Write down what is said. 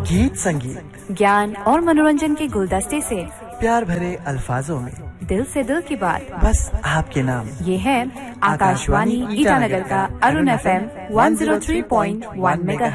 गीत संगीत, ज्ञान और मनोरंजन के गुलदस्ते से प्यार भरे अल्फाजों में दिल से दिल की बात, बस आपके नाम। ये है आकाशवाणी ईटानगर का अरुण FM 103.1 मेगाहर्ट्ज।